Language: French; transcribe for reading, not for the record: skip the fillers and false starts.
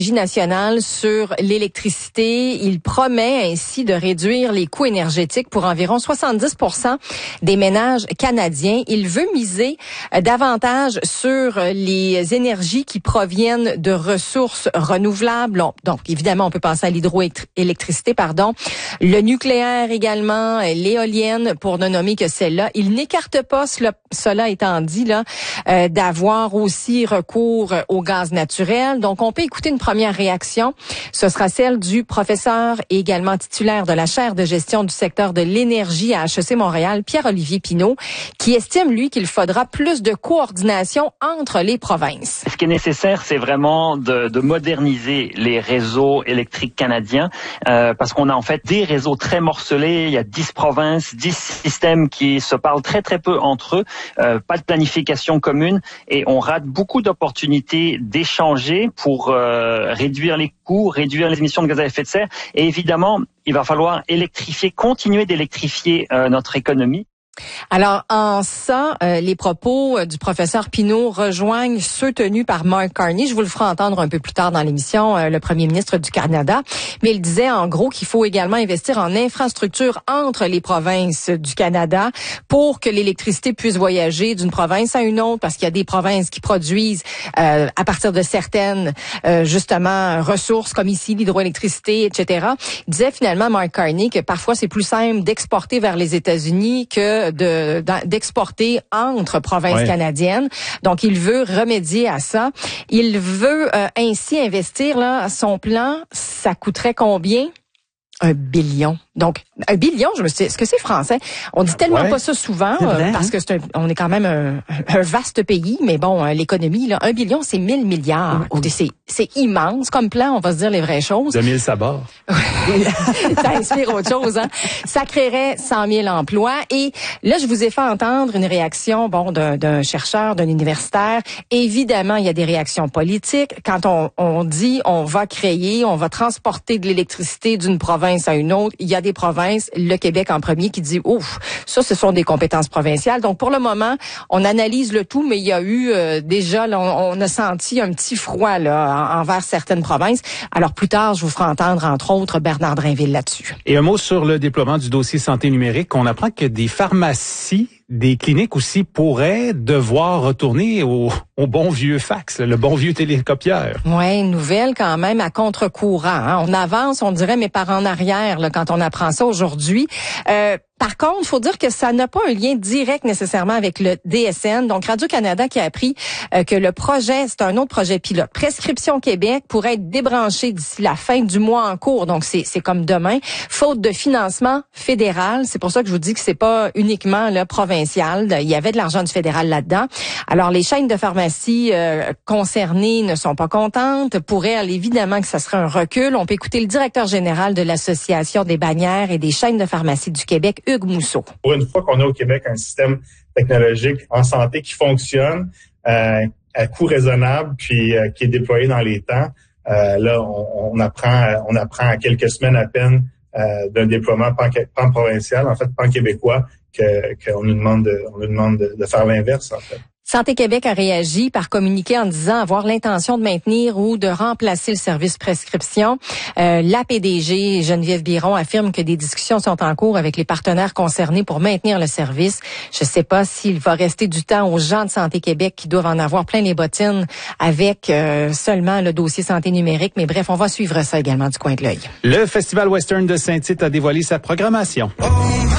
nationale sur l'électricité. Il promet ainsi de réduire les coûts énergétiques pour environ 70% des ménages canadiens. Il veut miser davantage sur les énergies qui proviennent de ressources renouvelables. Donc, évidemment, on peut penser à l'hydroélectricité, le nucléaire également, l'éolienne, pour ne nommer que celle-là. Il n'écarte pas, cela étant dit, d'avoir aussi recours au gaz naturel. Donc, on peut écouter une première réaction. Ce sera celle du professeur et également titulaire de la chaire de gestion du secteur de l'énergie à HEC Montréal, Pierre-Olivier Pinault, qui estime, lui, qu'il faudra plus de coordination entre les provinces. Ce qui est nécessaire, c'est vraiment de moderniser les réseaux électriques canadiens, parce qu'on a en fait des réseaux très morcelés. Il y a 10 provinces, 10 systèmes qui se parlent très très peu entre eux, pas de planification commune, et on rate beaucoup d'opportunités d'échanger pour réduire les coûts, réduire les émissions de gaz à effet de serre. Et évidemment, il va falloir continuer d'électrifier notre économie. Alors, en ça, les propos du professeur Pinault rejoignent ceux tenus par Mark Carney. Je vous le ferai entendre un peu plus tard dans l'émission, le premier ministre du Canada. Mais il disait en gros qu'il faut également investir en infrastructures entre les provinces du Canada pour que l'électricité puisse voyager d'une province à une autre, parce qu'il y a des provinces qui produisent à partir de certaines, justement, ressources, comme ici l'hydroélectricité, etc. Il disait finalement, Mark Carney, que parfois c'est plus simple d'exporter vers les États-Unis que d'exporter entre provinces canadiennes. Donc, il veut remédier à ça. Il veut ainsi investir, son plan, ça coûterait combien? 1 billion. Donc, 1 billion, je me suis dit, est-ce que c'est français? On dit tellement pas ça souvent, parce que on est quand même un vaste pays, mais bon, l'économie, 1 billion, c'est 1000 milliards. Écoutez, c'est immense comme plan, on va se dire les vraies choses. 2000 sabords. Ça inspire autre chose, hein. Ça créerait 100 000 emplois. Et là, je vous ai fait entendre une réaction, d'un chercheur, d'un universitaire. Évidemment, il y a des réactions politiques. Quand on dit, on va transporter de l'électricité d'une province à une autre, il y a des provinces, le Québec en premier, qui dit ouf, ça ce sont des compétences provinciales. Donc pour le moment, on analyse le tout, mais il y a eu déjà, on a senti un petit froid envers certaines provinces. Alors plus tard, je vous ferai entendre entre autres Bernard Drainville là-dessus. Et un mot sur le déploiement du dossier santé numérique. On apprend que des pharmacies, des cliniques aussi pourraient devoir retourner au bon vieux fax, le bon vieux télécopieur. Ouais, une nouvelle quand même à contre-courant, hein. On avance, on dirait, mais par en arrière quand on apprend ça aujourd'hui. Par contre, il faut dire que ça n'a pas un lien direct nécessairement avec le DSN. Donc, Radio-Canada qui a appris que le projet, c'est un autre projet pilote. Prescription Québec pourrait être débranché d'ici la fin du mois en cours. Donc, c'est comme demain. Faute de financement fédéral. C'est pour ça que je vous dis que c'est pas uniquement provincial. Il y avait de l'argent du fédéral là-dedans. Alors, les chaînes de pharmacie concernées ne sont pas contentes. Pour elles, évidemment que ça serait un recul. On peut écouter le directeur général de l'Association des bannières et des chaînes de pharmacie du Québec, Hugues Mousseau. Pour une fois qu'on a au Québec un système technologique en santé qui fonctionne à coût raisonnable, puis qui est déployé dans les temps, là on apprend à quelques semaines à peine d'un déploiement pan-provincial, en fait pan-québécois, qu'on nous demande de faire l'inverse en fait. Santé Québec a réagi par communiqué en disant avoir l'intention de maintenir ou de remplacer le service prescription. La PDG, Geneviève Biron, affirme que des discussions sont en cours avec les partenaires concernés pour maintenir le service. Je ne sais pas s'il va rester du temps aux gens de Santé Québec qui doivent en avoir plein les bottines avec seulement le dossier santé numérique. Mais bref, on va suivre ça également du coin de l'œil. Le Festival Western de Saint-Tite a dévoilé sa programmation.